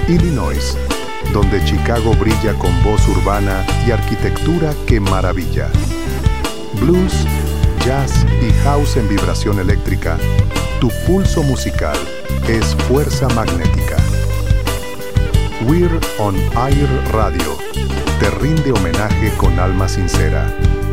Illinois, donde Chicago brilla con voz urbana y arquitectura que maravilla. Blues, jazz y house en vibración eléctrica, tu pulso musical es fuerza magnética. We're on Air Radio te rinde homenaje con alma sincera.